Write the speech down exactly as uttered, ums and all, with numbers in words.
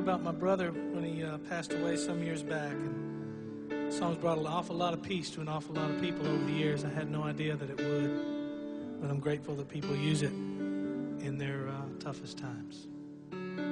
about my brother when he uh, passed away some years back. And the song's brought an awful lot of peace to an awful lot of people over the years. I had no idea that it would, but I'm grateful that people use it in their uh, toughest times.